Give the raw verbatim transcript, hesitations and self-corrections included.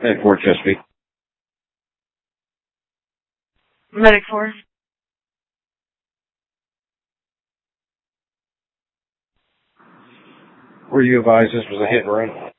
Medic four, Chesapeake. Medic four. Were you advised this was a hit and run?